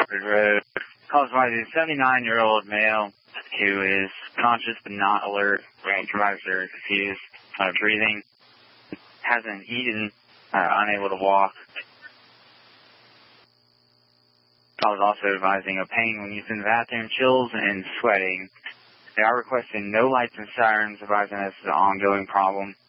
Rockford Road. Calls by the 79-year-old male who is conscious but not alert. Providers are confused, breathing, hasn't eaten, unable to walk. Call is also advising of pain when using the bathroom, chills, and sweating. They are requesting no lights and sirens, advising this is an ongoing problem.